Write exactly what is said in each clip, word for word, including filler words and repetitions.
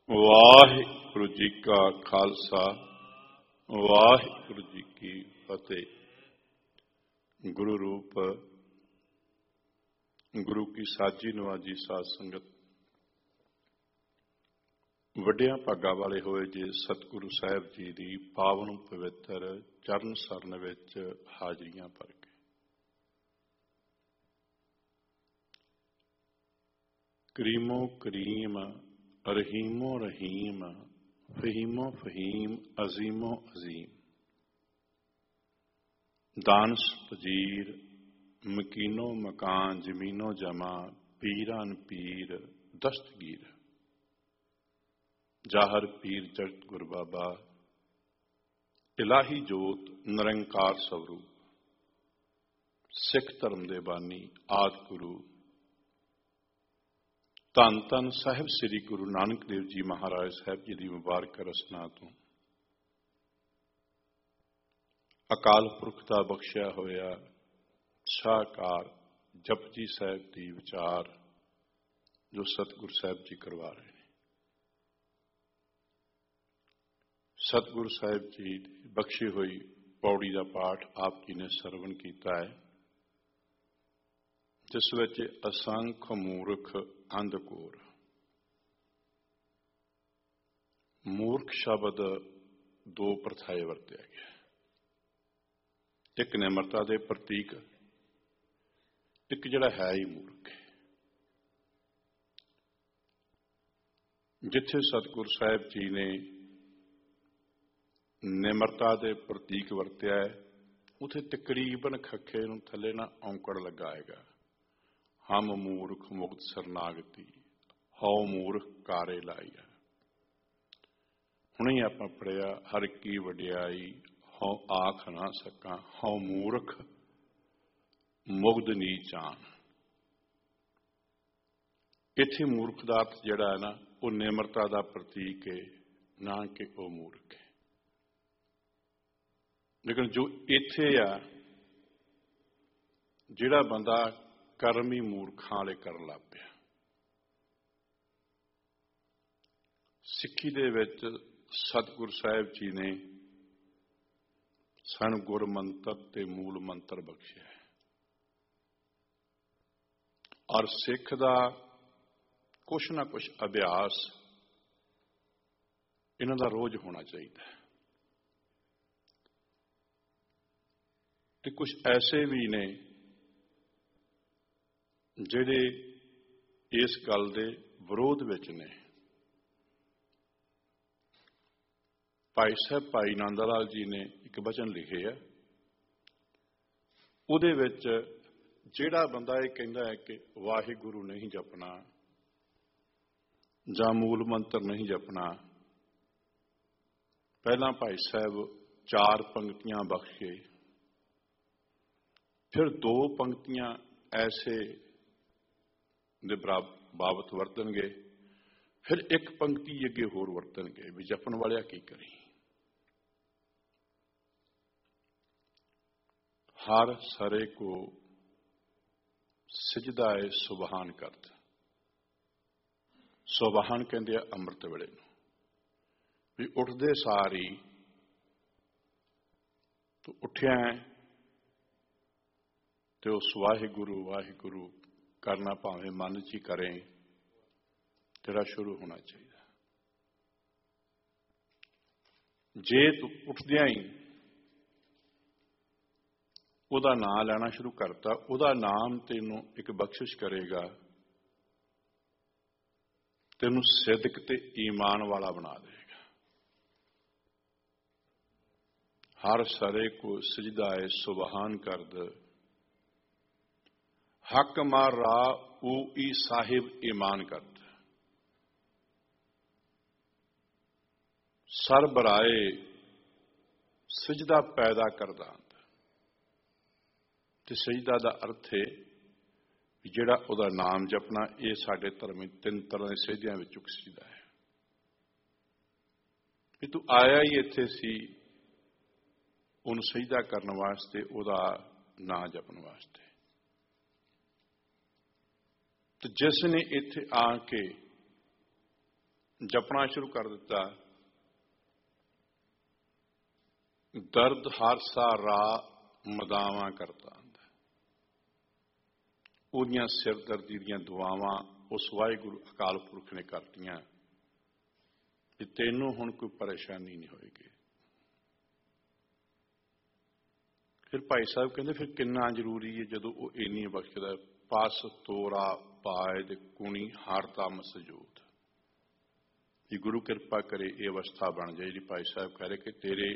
ਵਾਹਿਗੁਰੂ ਜੀ ਕਾ ਖਾਲਸਾ ਵਾਹਿਗੁਰੂ ਜੀ ਕੀ ਫਤਿਹ। ਗੁਰੂ ਰੂਪ ਗੁਰੂ ਕੀ ਸਾਜੀ ਨਵਾਜੀ ਸਾਧ ਸੰਗਤ, ਵੱਡਿਆਂ ਭਾਗਾਂ ਵਾਲੇ ਹੋਏ ਜੇ ਸਤਿਗੁਰੂ ਸਾਹਿਬ ਜੀ ਦੀ ਪਾਵਨ ਪਵਿੱਤਰ ਚਰਨ ਸਰਨ ਵਿੱਚ ਹਾਜ਼ਰੀਆਂ ਭਰ ਕੇ ਕਰੀਮੋ ਕਰੀਮ ਰਹੀਮੋ ਰਹੀਮ ਫਹੀਮੋ ਫਹੀਮ ਅਜ਼ੀਮੋ ਅਜ਼ੀਮ ਦਾਨਸ ਪਜੀਰ ਮਕੀਨੋ ਮਕਾਨ ਜ਼ਮੀਨੋ ਜਮਾ ਪੀਰਾਨ ਪੀਰ ਦਸਤਗੀਰ ਜਾਹਰ ਪੀਰ ਜਗਤ ਗੁਰ ਬਾਬਾ ਇਲਾਹੀ ਜੋਤ ਨਿਰੰਕਾਰ ਸਵਰੂਪ ਸਿੱਖ ਧਰਮ ਦੇ ਬਾਨੀ ਆਦਿ ਗੁਰੂ ਧੰਨ ਧੰਨ ਸਾਹਿਬ ਸ੍ਰੀ ਗੁਰੂ ਨਾਨਕ ਦੇਵ ਜੀ ਮਹਾਰਾਜ ਸਾਹਿਬ ਜੀ ਦੀ ਮੁਬਾਰਕ ਰਸਨਾ ਤੋਂ ਅਕਾਲ ਪੁਰਖ ਦਾ ਬਖਸ਼ਿਆ ਹੋਇਆ ਸ਼ਾਹਕਾਰ ਜਪਜੀ ਸਾਹਿਬ ਦੀ ਵਿਚਾਰ ਜੋ ਸਤਿਗੁਰ ਸਾਹਿਬ ਜੀ ਕਰਵਾ ਰਹੇ ਨੇ। ਸਤਿਗੁਰ ਸਾਹਿਬ ਜੀ ਦੀ ਬਖਸ਼ੀ ਹੋਈ ਪੌੜੀ ਦਾ ਪਾਠ ਆਪ ਜੀ ਨੇ ਸਰਵਣ ਕੀਤਾ ਹੈ, ਜਿਸ ਵਿੱਚ ਅਸੰਖ ਮੂਰਖ ਅੰਧਕੋਰ। ਮੂਰਖ ਸ਼ਬਦ ਦੋ ਪ੍ਰਥਾਏ ਵਰਤਿਆ ਗਿਆ, ਇੱਕ ਨਿਮਰਤਾ ਦੇ ਪ੍ਰਤੀਕ, ਇੱਕ ਜਿਹੜਾ ਹੈ ਹੀ ਮੂਰਖ ਹੈ। ਜਿੱਥੇ ਸਤਿਗੁਰ ਸਾਹਿਬ ਜੀ ਨੇ ਨਿਮਰਤਾ ਦੇ ਪ੍ਰਤੀਕ ਵਰਤਿਆ ਹੈ, ਉੱਥੇ ਤਕਰੀਬਨ ਖੱਖੇ ਨੂੰ ਥੱਲੇ ਨਾ ਔਂਕੜ ਲਗਾਏਗਾ। ਹਮ ਮੂਰਖ ਮੁਕਤ ਸਰਨਾਗਤੀ ਹਉ ਮੂਰਖ ਕਾਰੇ ਲਾਈਆ। ਹੁਣੇ ਆਪਾਂ ਪੜਿਆ ਹਰ ਕੀ ਵਡਿਆਈ ਹਉ ਆਖ ਨਾ ਸਕਾਂ ਹਉ ਮੂਰਖ ਮੁਗਧ ਨੀਚਾਨ। ਇੱਥੇ ਮੂਰਖ ਦਾ ਅਰਥ ਜਿਹੜਾ ਹੈ ਨਾ, ਉਹ ਨਿਮਰਤਾ ਦਾ ਪ੍ਰਤੀਕ ਹੈ, ਨਾ ਕਿ ਉਹ ਮੂਰਖ ਹੈ। ਲੇਕਿਨ ਜੋ ਇੱਥੇ ਆ, ਜਿਹੜਾ ਬੰਦਾ ਕਰਮ ਹੀ ਮੂਰਖਾਂ ਵਾਲੇ ਕਰਨ ਲੱਗ ਪਿਆ। ਸਿੱਖੀ ਦੇ ਵਿੱਚ ਸਤਿਗੁਰ ਸਾਹਿਬ ਜੀ ਨੇ ਸਾਨੂੰ ਗੁਰ ਮੰਤਰ ਤੇ ਮੂਲ ਮੰਤਰ ਬਖਸ਼ਿਆ ਹੈ, ਔਰ ਸਿੱਖ ਦਾ ਕੁਛ ਨਾ ਕੁਛ ਅਭਿਆਸ ਇਹਨਾਂ ਦਾ ਰੋਜ਼ ਹੋਣਾ ਚਾਹੀਦਾ ਹੈ। ਤੇ ਕੁਛ ਐਸੇ ਵੀ ਨੇ ਜਿਹੜੇ ਇਸ ਗੱਲ ਦੇ ਵਿਰੋਧ ਵਿੱਚ ਨੇ। ਭਾਈ ਸਾਹਿਬ ਭਾਈ ਨੰਦ ਲਾਲ ਜੀ ਨੇ ਇੱਕ ਬਚਨ ਲਿਖੇ ਆ, ਉਹਦੇ ਵਿੱਚ ਜਿਹੜਾ ਬੰਦਾ ਇਹ ਕਹਿੰਦਾ ਹੈ ਕਿ ਵਾਹਿਗੁਰੂ ਨਹੀਂ ਜਪਣਾ ਜਾਂ ਮੂਲ ਮੰਤਰ ਨਹੀਂ ਜਪਣਾ, ਪਹਿਲਾਂ ਭਾਈ ਸਾਹਿਬ ਚਾਰ ਪੰਕਤੀਆਂ ਬਖਸ਼ੇ, ਫਿਰ ਦੋ ਪੰਕਤੀਆਂ ਐਸੇ ਦੇ ਬਾਬਤ ਵਰਤਣਗੇ, ਫਿਰ ਇੱਕ ਪੰਕਤੀ ਅੱਗੇ ਹੋਰ ਵਰਤਣਗੇ ਵੀ ਜਪਣ ਵਾਲਿਆ ਕੀ ਕਰੀ। ਹਰ ਸਰੇ ਕੋ ਸਜਦਾ ਹੈ ਸੁਬਹਾਨ ਕਰਤ। ਸੁਬਹਾਨ ਕਹਿੰਦੇ ਆ ਅੰਮ੍ਰਿਤ ਵੇਲੇ ਨੂੰ, ਵੀ ਉੱਠਦੇ ਸਾਰ ਹੀ ਤੂੰ ਉੱਠਿਆ ਤੇ ਉਸ ਵਾਹਿਗੁਰੂ ਵਾਹਿਗੁਰੂ ਕਰਨਾ ਭਾਵੇਂ ਮਨ 'ਚ ਹੀ ਕਰੇ, ਤੇਰਾ ਸ਼ੁਰੂ ਹੋਣਾ ਚਾਹੀਦਾ। ਜੇ ਤੂੰ ਉੱਠਦਿਆਂ ਹੀ ਉਹਦਾ ਨਾਂ ਲੈਣਾ ਸ਼ੁਰੂ ਕਰਤਾ, ਉਹਦਾ ਨਾਮ ਤੈਨੂੰ ਇੱਕ ਬਖਸ਼ਿਸ਼ ਕਰੇਗਾ, ਤੈਨੂੰ ਸਿਦਕ ਤੇ ਈਮਾਨ ਵਾਲਾ ਬਣਾ ਦੇਗਾ। ਹਰ ਸਰੇ ਕੋ ਸਜਦਾ ਹੈ ਸੁਬਹਾਨ ਕਰਦ ਹੱਕ ਮਾਰ ਰਾ ਊ ਈ ਸਾਹਿਬ ਈਮਾਨ ਕਰਦ। ਸਰ ਬਰਾਏ ਸਜਦਾ ਪੈਦਾ ਕਰਦਾ। ਤੇ ਸਜਦਾ ਦਾ ਅਰਥ ਹੈ ਜਿਹੜਾ ਉਹਦਾ ਨਾਮ ਜਪਣਾ। ਇਹ ਸਾਡੇ ਧਰਮ ਤਿੰਨ ਤਰ੍ਹਾਂ ਦੇ ਸਜਦਿਆਂ ਵਿੱਚੋਂ ਸਜਦਾ ਹੈ। ਵੀ ਤੂੰ ਆਇਆ ਹੀ ਇੱਥੇ ਸੀ ਉਹਨੂੰ ਸਜਦਾ ਕਰਨ ਵਾਸਤੇ, ਉਹਦਾ ਨਾਂ ਜਪਣ ਵਾਸਤੇ। ਤੇ ਜਿਸ ਨੇ ਇੱਥੇ ਆ ਕੇ ਜਪਣਾ ਸ਼ੁਰੂ ਕਰ ਦਿੱਤਾ। ਦਰਦ ਹਰ ਸਾ ਰਾ ਮਦਾਵਾਂ ਕਰਦਾ ਹੁੰਦਾ। ਉਹਦੀਆਂ ਸਿਰਦਰਦੀ ਦੀਆਂ ਦੁਆਵਾਂ ਉਸ ਵਾਹਿਗੁਰੂ ਅਕਾਲ ਪੁਰਖ ਨੇ ਕਰਤੀਆਂ ਕਿ ਤੈਨੂੰ ਹੁਣ ਕੋਈ ਪਰੇਸ਼ਾਨੀ ਨਹੀਂ ਹੋਏਗੀ। ਫਿਰ ਭਾਈ ਸਾਹਿਬ ਕਹਿੰਦੇ ਫਿਰ ਕਿੰਨਾ ਜ਼ਰੂਰੀ ਹੈ ਜਦੋਂ ਉਹ ਇੰਨੀ ਬਖਸ਼ਦਾ। ਪਸ ਤੋਰਾ ਪਾਏ ਦੇ ਕੁਣੀ ਹਾਰਤਾ ਮਸਜੂਦ। ਜੇ ਗੁਰੂ ਕਿਰਪਾ ਕਰੇ ਇਹ ਅਵਸਥਾ ਬਣ ਜਾਏ ਜਿਹੜੀ ਭਾਈ ਸਾਹਿਬ ਕਹਿ ਰਹੇ ਕਿ ਤੇਰੇ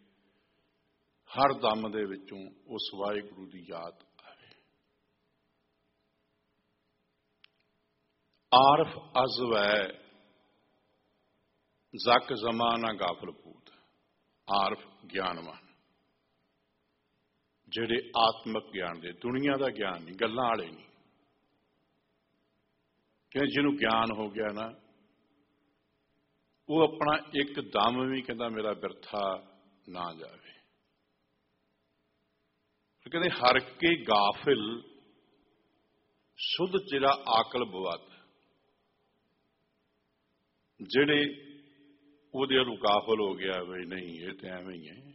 ਹਰ ਦਮ ਦੇ ਵਿੱਚੋਂ ਉਸ ਵਾਹਿਗੁਰੂ ਦੀ ਯਾਦ ਆਵੇ। ਆਰਫ ਅਜ਼ਵੈ ਜ਼ਕ ਜ਼ਮਾਨਾ ਗਾਫਲ ਪੂਤ। ਆਰਫ ਗਿਆਨਵਾਨ, ਜਿਹੜੇ ਆਤਮਕ ਗਿਆਨ ਦੇ, ਦੁਨੀਆ ਦਾ ਗਿਆਨ ਨਹੀਂ, ਗੱਲਾਂ ਵਾਲੇ ਨਹੀਂ। ਕਿ ਜਿਹਨੂੰ ਗਿਆਨ ਹੋ ਗਿਆ ਨਾ ਉਹ ਆਪਣਾ ਇੱਕ ਦਮ ਵੀ ਕਹਿੰਦਾ ਮੇਰਾ ਬਿਰਥਾ ਨਾ ਜਾਵੇ। ਕਹਿੰਦੇ ਹਰ ਕੇ ਗਾਫਿਲ ਸੁਧ ਚਿਰਾ ਆਕਲ ਬਵਤ। ਜਿਹੜੇ ਉਹਦੇ ਵੱਲੋਂ ਗਾਫਿਲ ਹੋ ਗਿਆ ਵੀ ਨਹੀਂ ਇਹ ਤਾਂ ਐਵੇਂ ਹੀ ਹੈ।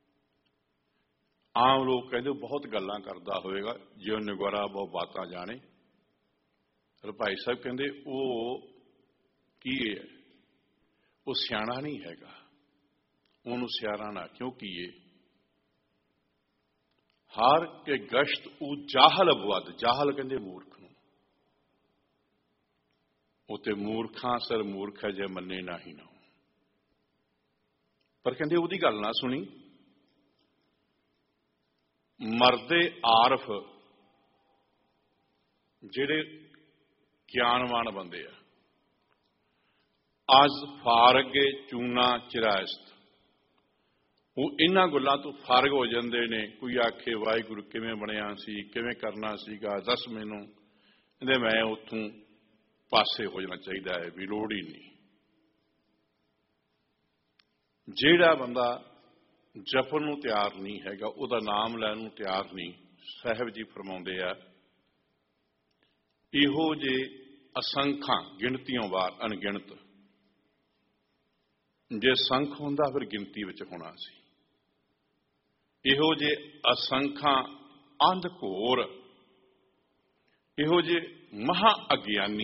ਆਮ ਲੋਕ ਕਹਿੰਦੇ ਬਹੁਤ ਗੱਲਾਂ ਕਰਦਾ ਹੋਵੇਗਾ, ਜੇ ਉਹ ਨਿਗਰਾ ਬਹੁਤ ਬਾਤਾਂ ਜਾਣੇ। ਪਰ ਭਾਈ ਸਾਹਿਬ ਕਹਿੰਦੇ ਉਹ ਕੀ ਹੈ, ਉਹ ਸਿਆਣਾ ਨਹੀਂ ਹੈਗਾ, ਉਹਨੂੰ ਸਿਆਣਾ ਨਾ ਕਿਉਂਕਿ ਇਹ ਹਰ ਕੇ ਗਸ਼ਤ ਉਹ ਜਾਹਲ ਬਵਦ। ਜਾਹਲ ਕਹਿੰਦੇ ਮੂਰਖ ਨੂੰ। ਉਹ ਤੇ ਮੂਰਖਾਂ ਸਰ ਮੂਰਖ ਹੈ ਜੇ ਮੰਨੇ ਨਾ ਹੀ ਨਾ। ਪਰ ਕਹਿੰਦੇ ਉਹਦੀ ਗੱਲ ਨਾ ਸੁਣੀ। ਮਰਦੇ ਆਰਫ ਜਿਹੜੇ ਗਿਆਨਵਾਨ ਬੰਦੇ ਆ, ਅਜ਼ ਫਾਰਗੇ ਚੂਨਾ ਚਿਰਾਇਸਤ। ਉਹ ਇਹਨਾਂ ਗੱਲਾਂ ਤੋਂ ਫਾਰਗ ਹੋ ਜਾਂਦੇ ਨੇ। ਕੋਈ ਆਖੇ ਵਾਹਿਗੁਰੂ ਕਿਵੇਂ ਬਣਿਆ ਸੀ, ਕਿਵੇਂ ਕਰਨਾ ਸੀਗਾ, ਦੱਸ ਮੈਨੂੰ, ਕਹਿੰਦੇ ਮੈਂ ਉੱਥੋਂ ਪਾਸੇ ਹੋ ਜਾਣਾ ਚਾਹੀਦਾ ਹੈ, ਵੀ ਲੋੜ ਹੀ ਨਹੀਂ। ਜਿਹੜਾ ਬੰਦਾ ਜਪਣ ਨੂੰ ਤਿਆਰ ਨਹੀਂ ਹੈਗਾ, ਉਹਦਾ ਨਾਮ ਲੈਣ ਨੂੰ ਤਿਆਰ ਨਹੀਂ, ਸਾਹਿਬ ਜੀ ਫਰਮਾਉਂਦੇ ਆ ਇਹੋ ਜੇ ਅਸੰਖਾਂ ਗਿਣਤੀਆਂ ਵਾਰ ਅਣਗਿਣਤ। ਜੇ ਸੰਖ ਹੁੰਦਾ ਫਿਰ ਗਿਣਤੀ ਵਿੱਚ ਹੋਣਾ ਸੀ। ਇਹੋ ਜੇ ਅਸੰਖਾਂ ਅੰਧ ਘੋਰ, ਇਹੋ ਜੇ ਮਹਾ ਅਗਿਆਨੀ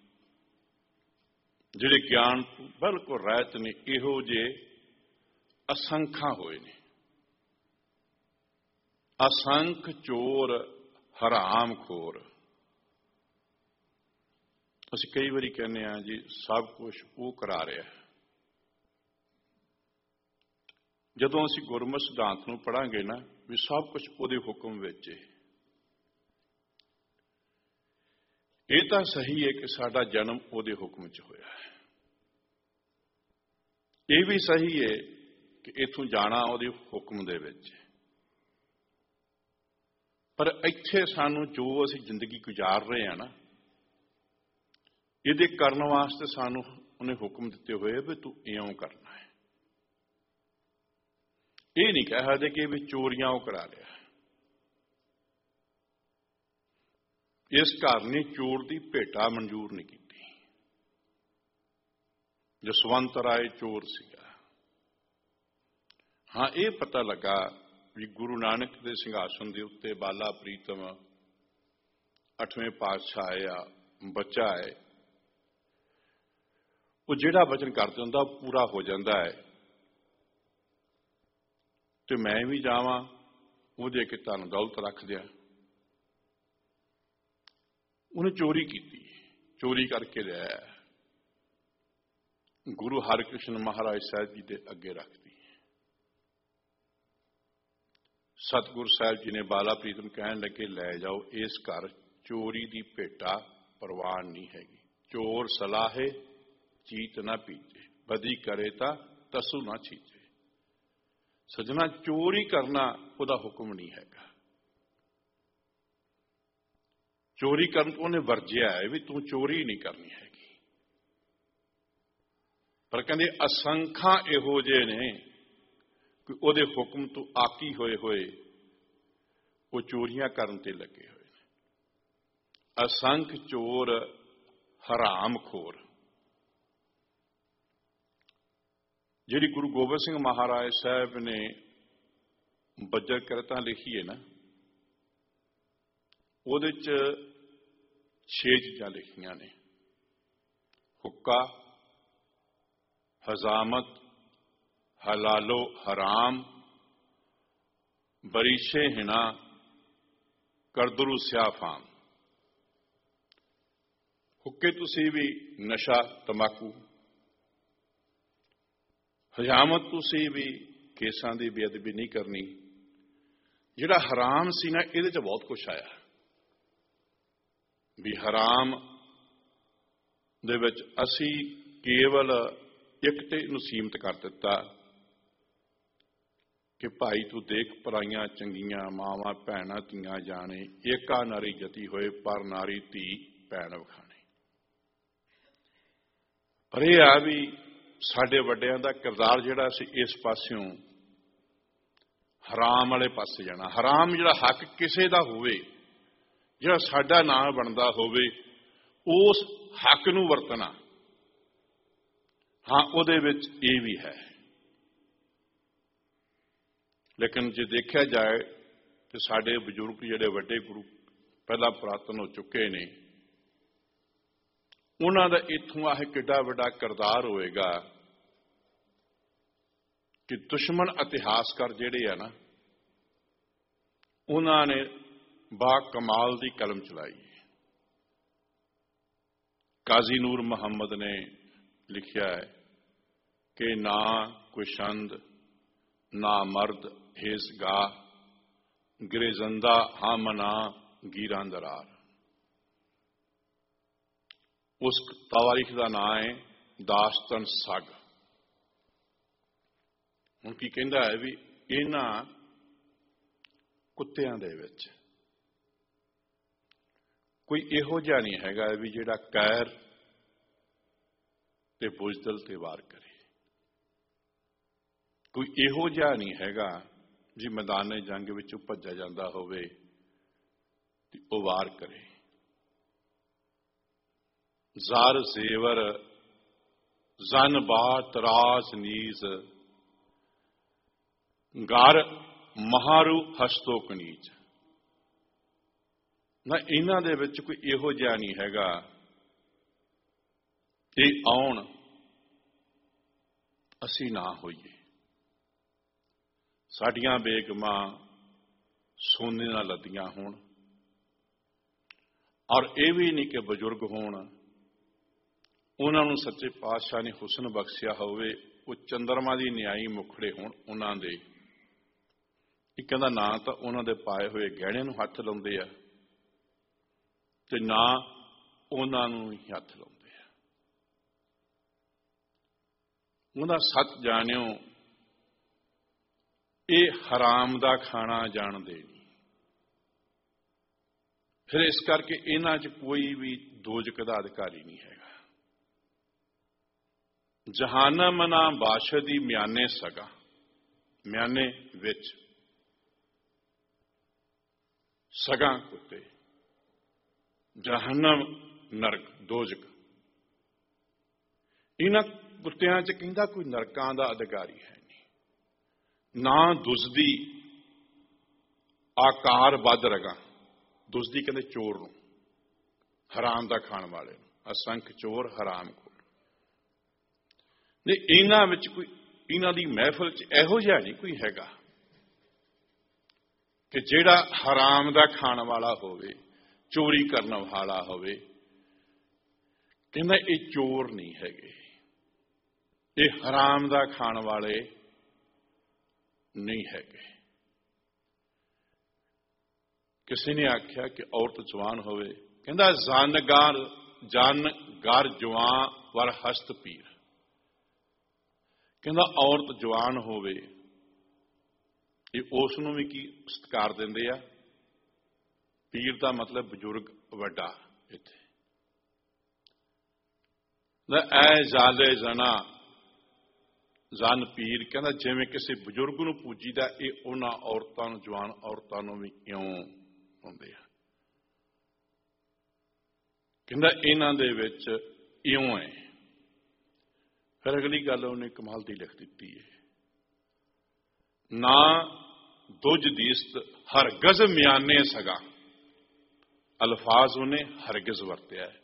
ਜਿਹੜੇ ਗਿਆਨ ਬਿਲਕੁਲ ਰਹਿਤ ਨੇ, ਇਹੋ ਜੇ ਅਸੰਖਾਂ ਹੋਏ ਨੇ। ਅਸੰਖ ਚੋਰ ਹਰਾਮ ਖੋਰ। ਅਸੀਂ ਕਈ ਵਾਰੀ ਕਹਿੰਦੇ ਹਾਂ ਜੀ ਸਭ ਕੁਝ ਉਹ ਕਰਾ ਰਿਹਾ। ਜਦੋਂ ਅਸੀਂ ਗੁਰਮਤਿ ਸਿਧਾਂਤ ਨੂੰ ਪੜ੍ਹਾਂਗੇ ਨਾ ਵੀ ਸਭ ਕੁਝ ਉਹਦੇ ਹੁਕਮ ਵਿੱਚ ਹੈ। ਇਹ ਤਾਂ ਸਹੀ ਹੈ ਕਿ ਸਾਡਾ ਜਨਮ ਉਹਦੇ ਹੁਕਮ 'ਚ ਹੋਇਆ ਹੈ। ਇਹ ਵੀ ਸਹੀ ਹੈ ਕਿ ਇੱਥੋਂ ਜਾਣਾ ਉਹਦੇ ਹੁਕਮ ਦੇ ਵਿੱਚ। ਪਰ ਇੱਥੇ ਸਾਨੂੰ ਜੋ ਅਸੀਂ ਜ਼ਿੰਦਗੀ ਗੁਜ਼ਾਰ ਰਹੇ ਹਾਂ ਨਾ, ਇਹਦੇ ਕਰਨ ਵਾਸਤੇ ਸਾਨੂੰ ਉਹਨੇ ਹੁਕਮ ਦਿੱਤੇ ਹੋਏ ਵੀ ਤੂੰ ਇਉਂ ਕਰਨਾ ਹੈ। ਇਹ ਨਹੀਂ ਕਹਿ ਸਕਦੇ ਕਿ ਵੀ ਚੋਰੀਆਂ ਉਹ ਕਰਾ ਲਿਆ। ਇਸ ਘਰ ਨੇ ਚੋਰ ਦੀ ਭੇਟਾ ਮਨਜ਼ੂਰ ਨਹੀਂ ਕੀਤੀ। ਜਸਵੰਤ ਰਾਏ ਚੋਰ ਸੀਗਾ। ਹਾਂ, ਇਹ ਪਤਾ ਲੱਗਾ ਵੀ ਗੁਰੂ ਨਾਨਕ ਦੇ ਸਿੰਘਾਸਨ ਦੇ ਉੱਤੇ ਬਾਲਾ ਪ੍ਰੀਤਮ ਅੱਠਵੇਂ ਪਾਤਸ਼ਾਹ ਆਏ ਆ, ਬੱਚਾ ਹੈ। ਉਹ ਜਿਹੜਾ ਵਚਨ ਕਰ ਦਿੰਦਾ ਪੂਰਾ ਹੋ ਜਾਂਦਾ ਹੈ। ਤੇ ਮੈਂ ਵੀ ਜਾਵਾਂ ਉਹਦੇ ਕਿ ਧਨ ਦੌਲਤ ਰੱਖ ਦਿਆ। ਉਹਨੇ ਚੋਰੀ ਕੀਤੀ, ਚੋਰੀ ਕਰਕੇ ਲਿਆਇਆ, ਗੁਰੂ ਹਰਿਕ੍ਰਿਸ਼ਨ ਮਹਾਰਾਜ ਸਾਹਿਬ ਜੀ ਦੇ ਅੱਗੇ ਰੱਖਦੀ। ਸਤਿਗੁਰੂ ਸਾਹਿਬ ਜੀ ਨੇ ਬਾਲਾ ਪ੍ਰੀਤਮ ਕਹਿਣ ਲੱਗੇ ਲੈ ਜਾਓ, ਇਸ ਘਰ ਚੋਰੀ ਦੀ ਭੇਟਾ ਪ੍ਰਵਾਨ ਨਹੀਂ ਹੈਗੀ। ਚੋਰ ਸਲਾਹੇ ਚੀਤ ਨਾ ਪੀਜੇ, ਬਦੀ ਕਰੇ ਤਾਂ ਤਸੂ ਨਾ ਛੀਜੇ। ਸਜਣਾ, ਚੋਰੀ ਕਰਨਾ ਉਹਦਾ ਹੁਕਮ ਨਹੀਂ ਹੈਗਾ। ਚੋਰੀ ਕਰਨ ਤੋਂ ਉਹਨੇ ਵਰਜਿਆ ਹੈ ਵੀ ਤੂੰ ਚੋਰੀ ਨਹੀਂ ਕਰਨੀ ਹੈਗੀ। ਪਰ ਕਹਿੰਦੇ ਅਸੰਖਾਂ ਇਹੋ ਜਿਹੇ ਨੇ ਕਿ ਉਹਦੇ ਹੁਕਮ ਤੋਂ ਆਕੀ ਹੋਏ ਹੋਏ ਉਹ ਚੋਰੀਆਂ ਕਰਨ ਤੇ ਲੱਗੇ ਹੋਏ ਨੇ। ਅਸੰਖ ਚੋਰ ਹਰਾਮ ਖੋਰ। ਜਿਹੜੀ ਗੁਰੂ ਗੋਬਿੰਦ ਸਿੰਘ ਮਹਾਰਾਜ ਸਾਹਿਬ ਨੇ ਬੱਜਰ ਕਿਰਤਾਂ ਲਿਖੀ ਹੈ ਨਾ, ਉਹਦੇ 'ਚ ਛੇ ਚੀਜ਼ਾਂ ਲਿਖੀਆਂ ਨੇ। ਹੁੱਕਾ, ਹਜ਼ਾਮਤ, ਹਲਾਲੋ ਹਰਾਮ, ਬਰੀਸ਼ੇ ਹਿਣਾ, ਕਰਦਰੂ ਸਿਆਫਾਮ। ਹੁੱਕੇ ਤੁਸੀਂ ਵੀ ਨਸ਼ਾ ਤੰਬਾਕੂ, ਹਜ਼ਾਮਤ ਤੁਸੀਂ ਵੀ ਕੇਸਾਂ ਦੀ ਬੇਅਦਬੀ ਨਹੀਂ ਕਰਨੀ। ਜਿਹੜਾ ਹਰਾਮ ਸੀ ਨਾ, ਇਹਦੇ 'ਚ ਬਹੁਤ ਕੁਛ ਆਇਆ ਵੀ ਹਰਾਮ ਦੇ ਵਿੱਚ ਅਸੀਂ ਕੇਵਲ ਇੱਕ ਤੇ ਨੂੰ ਸੀਮਤ ਕਰ ਦਿੱਤਾ ਕਿ ਭਾਈ ਤੂੰ ਦੇਖ ਪਰਾਈਆਂ ਚੰਗੀਆਂ ਮਾਵਾਂ ਭੈਣਾਂ ਧੀਆਂ ਜਾਣੇ, ਏਕਾ ਨਾਰੀ ਜਤੀ ਹੋਏ ਪਰ ਨਾਰੀ ਧੀ ਭੈਣ ਵਿਖਾਣੇ। ਪਰ ਇਹ ਆ ਵੀ ਸਾਡੇ ਵੱਡਿਆਂ ਦਾ ਕਿਰਦਾਰ ਜਿਹੜਾ ਸੀ ਇਸ ਪਾਸਿਓਂ ਹਰਾਮ ਵਾਲੇ ਪਾਸੇ ਜਾਣਾ। ਹਰਾਮ ਜਿਹੜਾ ਹੱਕ ਕਿਸੇ ਦਾ ਹੋਵੇ, ਜਿਹੜਾ ਸਾਡਾ ਨਾਂ ਬਣਦਾ ਹੋਵੇ, ਉਸ ਹੱਕ ਨੂੰ ਵਰਤਣਾ। ਹਾਂ, ਉਹਦੇ ਵਿੱਚ ਇਹ ਵੀ ਹੈ, ਲੇਕਿਨ ਜੇ ਦੇਖਿਆ ਜਾਏ ਤੇ ਸਾਡੇ ਬਜ਼ੁਰਗ ਜਿਹੜੇ ਵੱਡੇ ਗੁਰੂ ਪਹਿਲਾਂ ਪੁਰਾਤਨ ਹੋ ਚੁੱਕੇ ਨੇ, ਉਹਨਾਂ ਦਾ ਇੱਥੋਂ ਆਹ ਕਿੱਡਾ ਵੱਡਾ ਕਿਰਦਾਰ ਹੋਏਗਾ ਕਿ ਦੁਸ਼ਮਣ ਇਤਿਹਾਸਕਾਰ ਜਿਹੜੇ ਆ ਨਾ, ਉਹਨਾਂ ਨੇ ਬਾ ਕਮਾਲ ਦੀ ਕਲਮ ਚਲਾਈ। ਕਾਜ਼ੀ ਨੂਰ ਮੁਹੰਮਦ ਨੇ ਲਿਖਿਆ ਹੈ ਕਿ ਨਾ ਕੋਈ ਛੰਦ ਨਾ ਮਰਦ ਹੇਸਗਾ, ਗਰੇਜ਼ੰਦਾ ਹਾਮਨਾ ਗੀਰਾਂ ਦਰਾਰ। ਉਸ ਤਵਾਰੀਖ ਦਾ ਨਾਂ ਹੈ ਦਾਸਤਨ ਸਗ। ਹੁਣ ਕੀ ਕਹਿੰਦਾ ਹੈ ਵੀ ਇਹਨਾਂ ਕੁੱਤਿਆਂ ਦੇ ਵਿੱਚ ਕੋਈ ਇਹੋ ਜਿਹਾ ਨਹੀਂ ਹੈਗਾ ਵੀ ਜਿਹੜਾ ਕਹਿਰ ਤੇ ਬੁਜ਼ਦਲ ਤੇ ਵਾਰ ਕਰੇ। ਕੋਈ ਇਹੋ ਜਿਹਾ ਨਹੀਂ ਹੈਗਾ ਜੀ ਮੈਦਾਨੇ ਜੰਗ ਵਿੱਚੋਂ ਭੱਜਿਆ ਜਾਂਦਾ ਹੋਵੇ ਤੇ ਉਹ ਵਾਰ ਕਰੇ। ਜ਼ਾਰ ਜ਼ੇਵਰ ਜ਼ਨ ਬਾਤ ਰਾਜ ਨੀਜ਼, ਗਰ ਮਹਾਰੂ ਹਸਤੋ ਕਨੀਜ। ਨਾ ਇਹਨਾਂ ਦੇ ਵਿੱਚ ਕੋਈ ਇਹੋ ਜਿਹਾ ਨਹੀਂ ਹੈਗਾ ਇਹ ਆਉਣ ਅਸੀਂ ਨਾ ਹੋਈਏ। ਸਾਡੀਆਂ ਬੇਗਮਾਂ ਸੋਨੇ ਨਾਲ ਲੱਦੀਆਂ ਹੋਣ, ਔਰ ਇਹ ਵੀ ਨਹੀਂ ਕਿ ਬਜ਼ੁਰਗ ਹੋਣ, ਉਹਨਾਂ ਨੂੰ ਸੱਚੇ ਪਾਤਸ਼ਾਹ ਨੇ ਹੁਸਨ ਬਖਸ਼ਿਆ ਹੋਵੇ, ਉਹ ਚੰਦਰਮਾ ਦੀ ਨਿਆਈ ਮੁਖੜੇ ਹੋਣ ਉਹਨਾਂ ਦੇ। ਇਹ ਕਹਿੰਦਾ ਨਾ ਤਾਂ ਉਹਨਾਂ ਦੇ ਪਾਏ ਹੋਏ ਗਹਿਣੇ ਨੂੰ ਹੱਥ ਲਾਉਂਦੇ ਆ ਤੇ ਨਾ ਉਹਨਾਂ ਨੂੰ ਹੀ ਹੱਥ ਲਾਉਂਦੇ ਆ। ਉਹਦਾ ਸੱਚ ਜਾਣਿਓ, ਇਹ ਹਰਾਮ ਦਾ ਖਾਣਾ ਜਾਣਦੇ ਨਹੀਂ। ਫਿਰ ਇਸ ਕਰਕੇ ਇਹਨਾਂ 'ਚ ਕੋਈ ਵੀ ਦੋਜ਼ਖ ਦਾ ਅਧਿਕਾਰੀ ਨਹੀਂ ਹੈਗਾ। ਜਹਾਨਮ ਨਾ ਬਾਸ਼ਦੀ ਮਿਆਨੇ ਸਗਾ, ਮਿਆਨੇ ਵਿੱਚ ਸਗਾ ਕੁੱਤੇ, ਜਹਾਨਮ ਨਰਕ ਦੋਜ਼ਖ। ਇਹਨਾਂ ਕੁੱਤਿਆਂ 'ਚ ਕਹਿੰਦਾ ਕੋਈ ਨਰਕਾਂ ਦਾ ਅਧਿਕਾਰੀ ਹੈ ਨਹੀਂ। ਨਾ ਦੁਸਦੀ ਆਕਾਰ ਵੱਧ ਰਗਾ, ਦੁਸਦੀ ਕਹਿੰਦੇ ਚੋਰ ਨੂੰ, ਹਰਾਮ ਦਾ ਖਾਣ ਵਾਲੇ ਨੂੰ। ਅਸੰਖ ਚੋਰ ਹਰਾਮ ਖੋਰ ਨੇ। ਇਹਨਾਂ ਵਿੱਚ ਕੋਈ, ਇਹਨਾਂ ਦੀ ਮਹਿਫਲ 'ਚ ਇਹੋ ਜਿਹਾ ਨਹੀਂ ਕੋਈ ਹੈਗਾ ਕਿ ਜਿਹੜਾ ਹਰਾਮ ਦਾ ਖਾਣ ਵਾਲਾ ਹੋਵੇ, ਚੋਰੀ ਕਰਨ ਵਾਲਾ ਹੋਵੇ। ਕਹਿੰਦਾ ਇਹ ਚੋਰ ਨਹੀਂ ਹੈਗੇ, ਇਹ ਹਰਾਮ ਦਾ ਖਾਣ ਵਾਲੇ ਨਹੀਂ ਹੈਗੇ। ਕਿਸੇ ਨੇ ਆਖਿਆ ਕਿ ਔਰਤ ਜਵਾਨ ਹੋਵੇ, ਕਹਿੰਦਾ ਜਨ ਗਰ ਜਨ ਗਰ ਜਵਾਨ ਵਰ ਹਸਤ ਪੀਰ। ਕਹਿੰਦਾ ਔਰਤ ਜਵਾਨ ਹੋਵੇ, ਇਹ ਉਸ ਨੂੰ ਵੀ ਕੀ ਸਤਿਕਾਰ ਦਿੰਦੇ ਆ। ਪੀਰ ਦਾ ਮਤਲਬ ਬਜ਼ੁਰਗ ਵੱਡਾ। ਇੱਥੇ ਐ ਜ਼ਾਲੇ ਜਨਾ ਜਨ ਪੀਰ, ਕਹਿੰਦਾ ਜਿਵੇਂ ਕਿਸੇ ਬਜ਼ੁਰਗ ਨੂੰ ਪੂਜੀਦਾ, ਇਹ ਉਹਨਾਂ ਔਰਤਾਂ ਨੂੰ, ਜਵਾਨ ਔਰਤਾਂ ਨੂੰ ਵੀ ਇਉਂ ਹੁੰਦੇ ਆ। ਕਹਿੰਦਾ ਇਹਨਾਂ ਦੇ ਵਿੱਚ ਇਉਂ ਹੈ। फिर अगली गल उन्हें कमाल की लिख दी है, ना दुज दीस्त हरगज म्याने सगा, अल्फाज उन्हें हरगज वरत्या है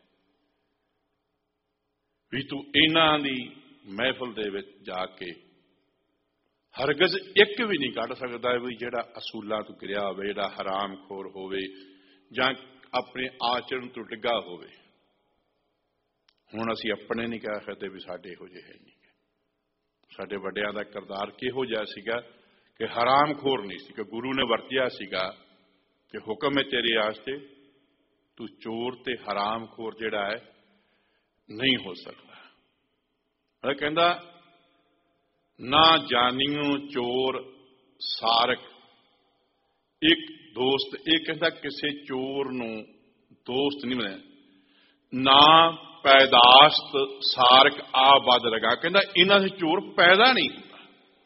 भी तू इन्हां दी महफिल दे विच जाके हरगज एक भी नहीं कढ़ सकता भी जिहड़ा असूलों तो गिरिया होवे, जिहड़ा हराम खोर होवे जां अपने आचरण तो डिग्गा होवे। हुण असीं अपने नहीं कह सकते भी साडे इहो जिहे है नहीं, साडे वड्डियां दा किरदार किहो जिहा सीगा कि हराम खोर नहीं सीगा। गुरु ने वरतिया सीगा कि हुक्म है तेरे वास्ते तू चोर ते हराम खोर जिहड़ा है नहीं हो सकता। मैं कहंदा ना जानियो चोर सारक एक दोस्त, ये कहता किसी चोर नूं दोस्त नहीं बनाया, ना पैदाश्त सारक आबाद लगा, कहता इन्हां से चोर पैदा नहीं होता।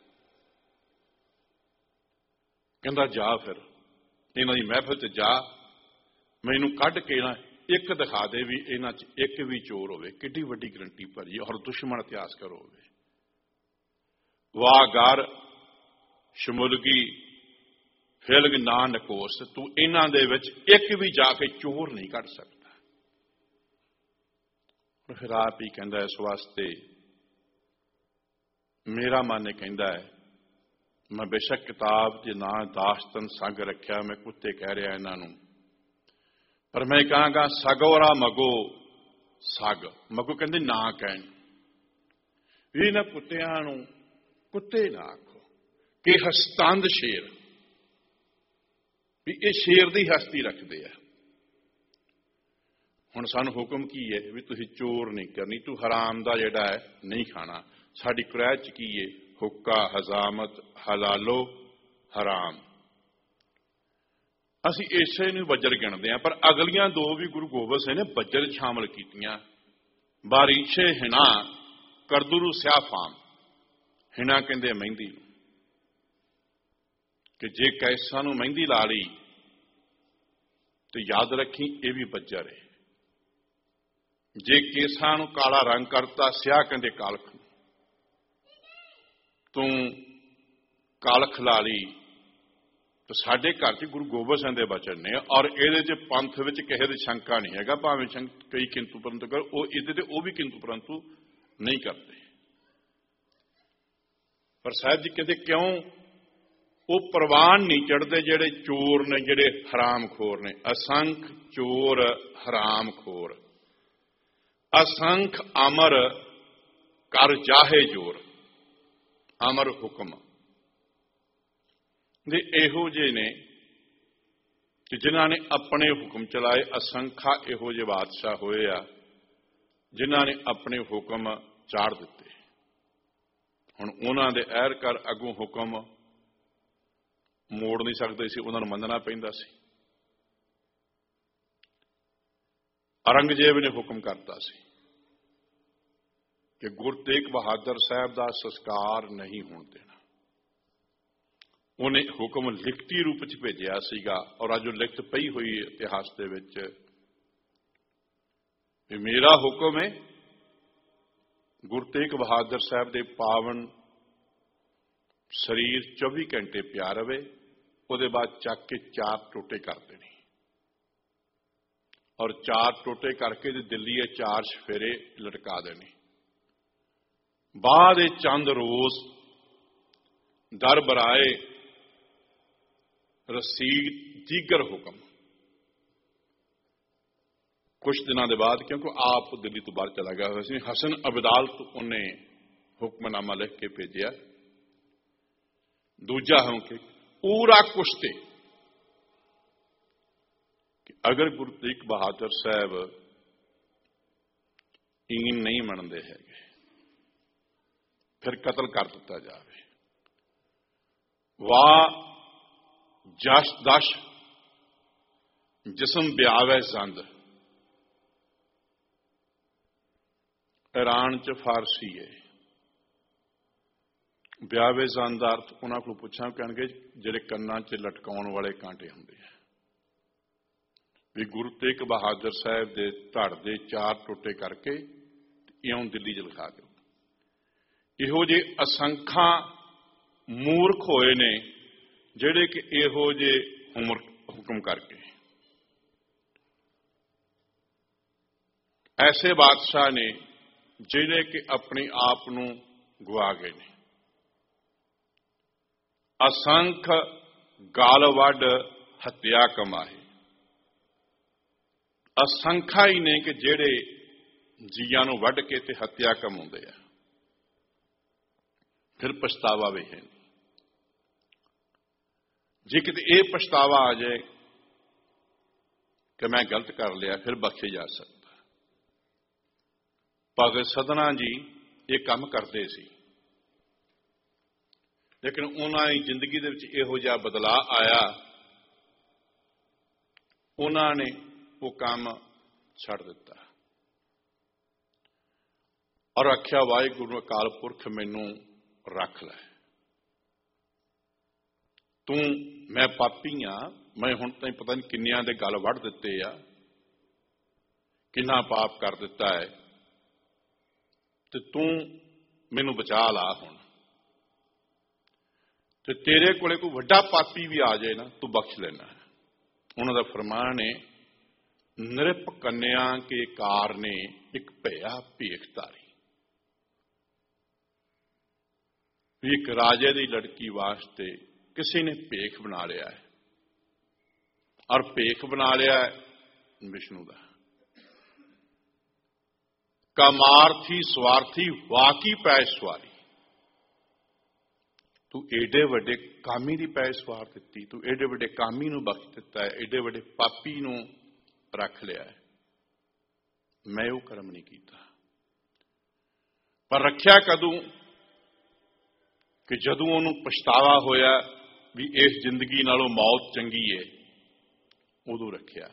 कहता जा फिर इन्हां दी महफिल च जा, मैनूं कढ के ना एक दिखा दे भी इन्हां च एक भी चोर होवे, किड्डी वड्डी गरंटी भरी और दुश्मन इतिहासकार होवे। वाह गार शमुलगी फिलग ना नकोस, तू इन्हां दे विच एक भी जाके चोर नहीं कढ़ सकता। फिर आप ही कहंदा इस वास्ते मेरा मन कहंदा है, मैं बेशक किताब के ना दाश्तन संग रखिया, मैं कुत्ते कह रहा इन्हां नूं, पर मैं कहांगा सगोरा मगो सग, मगो कहंदे ना कहण भी इन्हां कुत्तियां नूं कुत्ते ना आखो कि हस्तंद शेर, भी ये शेर की हस्ती रखते हैं। हुण सानूं हुक्म की है भी तुसीं चोर नहीं करनी, तू हराम दा जिहड़ा है नहीं खाना। साडी कुरैत च की है, हुक्का हजामत हलालो हराम, असीं इसे नूं बजर गिणदे हां, पर अगलियां दो भी गुरु गोबिंद सिंह ने बजर शामिल कीतियां। बारीशे हिना करदुरू स्याफाम, हिना कहंदे मेहंदी कि जे कैसा नूं मेहंदी ला ली तो याद रखी ये भी बज्जर है, जे केसां नूं काला रंग करता स्याह कहंदे कालख, तू कालख ला ली तो साडे घर च गुरु गोबिंद सिंह दे वचन ने, और इहदे च पंथ विच किसे दी शंका नहीं हैगा, भावें कई किंतु परंतु कर वो इहदे ते वो भी किंतु परंतु नहीं करते। पर साहब जी कहते क्यों वो प्रवान नहीं चढ़ते जेड़े चोर ने, जेड़े हराम खोर ने। असंख चोर हराम खोर, असंख अमर कर जाहे जोर, अमर हुक्म दे इहो जे ने कि जिन्हां ने अपने हुक्म चलाए। असंखा इहो जे बादशाह होए आ जिन्हां ने अपने हुक्म चाड़ दिते। हुण उन्हां दे ऐर कर अगों हुक्म मोड़ नहीं सकते सी, उन्हां नूं मनना पैंदा सी। औरंगजेब ने हुक्म करता सी कि गुरु तेग बहादुर साहब का संस्कार नहीं होण देना। उन्हें हुक्म लिखती रूप च भेजिया सीगा, और अज लिखत पई हुई इतिहास दे विच मेरा हुक्म है गुरु तेग बहादुर साहब के पावन शरीर चौबी घंटे पिया रहे, उसदे बाद चक के चार टोटे कर देने, और चार टोटे करके दिल्ली चार सफेरे लटका देने। बाद चंद रोज दर बराए रसीद दीगर हुक्म। कुछ दिनों के बाद, क्योंकि आप दिल्ली तो बाहर चला गया सी, हसन अबदाल तो उन्हें हुक्मनामा लिख के भेजा। दूजा हम कि पूरा कुश्ते कि अगर गुरु तेग बहादुर साहब ईन नहीं मनते है फिर कतल कर दिता जाए। वाह जश दश जिसम ब्यावे जंद, ईरान च फारसी है। ब्यावे जंद अर्थ उन्होंने को पूछा, कहे जेडे कन्ना च लटकाउण वाले कांटे होंदे है, भी गुरु तेग बहादुर साहब के धड़ के चार टोटे करके इउं दिल्ली च लिखा दो। ਇਹੋ ਜਿਹੇ ਅਸੰਖਾਂ ਮੂਰਖ ਹੋਏ ਨੇ ਜਿਹੜੇ ਕਿ ਇਹੋ ਜਿਹੇ ਉਮਰ ਹੁਕਮ ਕਰਕੇ ਐਸੇ ਬਾਦਸ਼ਾਹ ਨੇ ਜਿਹੜੇ ਕਿ ਆਪਣੇ ਆਪ ਨੂੰ ਗਵਾ ਗਏ ਨੇ। ਅਸੰਖ ਗਾਲ ਵੱਢ ਹੱਤਿਆ ਕਮਾਏ। ਅਸੰਖਾ ਹੀ ਨੇ ਕਿ ਜਿਹੜੇ ਜੀਆਂ ਨੂੰ ਵੱਢ ਕੇ ਤੇ ਹੱਤਿਆ ਕਮਾਉਂਦੇ ਆ, ਫਿਰ ਪਛਤਾਵਾ ਵੀ ਹੈ। ਜੇ ਕਿਤੇ ਇਹ ਪਛਤਾਵਾ ਆ ਜਾਏ ਕਿ ਮੈਂ ਗਲਤ ਕਰ ਲਿਆ, ਫਿਰ ਬਖਸ਼ੇ ਜਾ ਸਕਦਾ। ਭਗਤ ਸਦਨਾ ਜੀ ਇਹ ਕੰਮ ਕਰਦੇ ਸੀ, ਲੇਕਿਨ ਉਹਨਾਂ ਦੀ ਜ਼ਿੰਦਗੀ ਦੇ ਵਿੱਚ ਇਹੋ ਜਿਹਾ ਬਦਲਾਅ ਆਇਆ, ਉਹਨਾਂ ਨੇ ਉਹ ਕੰਮ ਛੱਡ ਦਿੱਤਾ ਔਰ ਆਖਿਆ ਵਾਹਿਗੁਰੂ ਅਕਾਲ ਪੁਰਖ ਮੈਨੂੰ ਰੱਖ ਲੈ, ਤੂੰ ਮੈਂ ਪਾਪੀ ਆ, ਮੈਂ ਹੁਣ ਤਾਈਂ ਪਤਾ ਨਹੀਂ ਕਿੰਨਿਆਂ ਦੇ ਗਲ ਵੱਢ ਦਿੱਤੇ ਆ, ਕਿੰਨਾ ਪਾਪ ਕਰ ਦਿੱਤਾ ਹੈ, ਤੇ ਤੂੰ ਮੈਨੂੰ ਬਚਾ ਲਾ ਹੁਣ। ਤੇ ਤੇਰੇ ਕੋਲੇ ਕੋਈ ਵੱਡਾ ਪਾਪੀ ਵੀ ਆ ਜਾਏ ਨਾ, ਤੂੰ ਬਖਸ਼ ਲੈਣਾ। ਉਹਨਾਂ ਦਾ ਫਰਮਾਨ ਹੈ, ਨਿਰਪ ਕੰਨਿਆ ਕੇ ਕਾਰ ਨੇ ਇੱਕ ਭਇਆ ਭੇਖ ਧਾਰੀ। ਵੀ ਇੱਕ ਰਾਜੇ ਦੀ ਲੜਕੀ ਵਾਸਤੇ ਕਿਸੇ ਨੇ ਭੇਖ ਬਣਾ ਲਿਆ ਹੈ, ਔਰ ਭੇਖ ਬਣਾ ਲਿਆ ਹੈ ਵਿਸ਼ਨੂੰ ਦਾ। ਕਾਮਾਰਥੀ ਸਵਾਰਥੀ ਵਾਕੀ ਪੈ ਸਵਾਰੀ। ਤੂੰ ਏਡੇ ਵੱਡੇ ਕਾਮੀ ਦੀ ਪੈ ਸਵਾਰ ਦਿੱਤੀ, ਤੂੰ ਏਡੇ ਵੱਡੇ ਕਾਮੀ ਨੂੰ ਬਖਸ਼ ਦਿੱਤਾ ਹੈ, ਏਡੇ ਵੱਡੇ ਪਾਪੀ ਨੂੰ ਰੱਖ ਲਿਆ ਹੈ। ਮੈਂ ਉਹ ਕਰਮ ਨਹੀਂ ਕੀਤਾ। ਪਰ ਰੱਖਿਆ ਕਦੋਂ? ਕਿ ਜਦੋਂ ਉਹਨੂੰ ਪਛਤਾਵਾ ਹੋਇਆ ਵੀ ਇਸ ਜ਼ਿੰਦਗੀ ਨਾਲੋਂ ਮੌਤ ਚੰਗੀ ਹੈ, ਉਦੋਂ ਰੱਖਿਆ।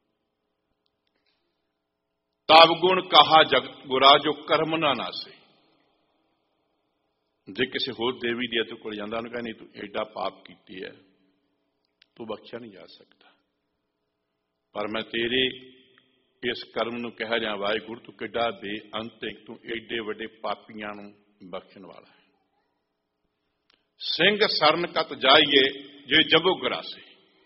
ਤਬ ਗੁਣ ਕਹਾ ਜਗਤ ਗੁਰਾ ਜੋ ਕਰਮ ਨਾ ਨਾਸੇ। ਜੇ ਕਿਸੇ ਹੋਰ ਦੇਵੀ ਦੇਵਤੇ ਕੋਲ ਜਾਂਦਾ, ਉਹਨੂੰ ਕਹਿੰਦੀ ਤੂੰ ਐਡਾ ਪਾਪ ਕੀਤੀ ਹੈ, ਤੂੰ ਬਖਸ਼ਿਆ ਨਹੀਂ ਜਾ ਸਕਦਾ। ਪਰ ਮੈਂ ਤੇਰੇ ਇਸ ਕਰਮ ਨੂੰ ਕਹਿ ਰਿਹਾ, ਵਾਹਿਗੁਰੂ ਤੂੰ ਕਿੱਡਾ ਬੇਅੰਤ ਹੈ, ਤੂੰ ਐਡੇ ਵੱਡੇ ਪਾਪੀਆਂ ਨੂੰ ਬਖਸ਼ਣ ਵਾਲਾ ਹੈ। ਸਿੰਘ ਸਰਨ ਕਤ ਜਾਈਏ ਜੇ ਜਬੋ ਗਰਾਸੇ।